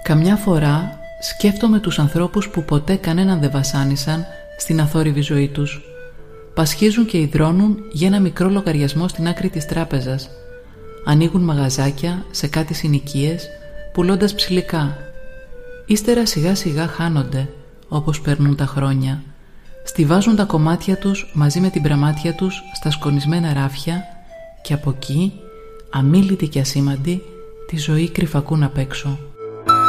Καμιά φορά σκέφτομαι τους ανθρώπους που ποτέ κανέναν δεν βασάνισαν στην αθόρυβη ζωή τους. Πασχίζουν και υδρώνουν για ένα μικρό λογαριασμό στην άκρη της τράπεζας. Ανοίγουν μαγαζάκια σε κάτι συνοικίες, πουλώντας ψηλικά. Ύστερα σιγά σιγά χάνονται, όπως περνούν τα χρόνια. Στιβάζουν τα κομμάτια τους μαζί με την πραμάτια τους στα σκονισμένα ράφια και από εκεί, αμίλητοι και ασήμαντοι, τη ζωή κρυφακούν απ' έξω.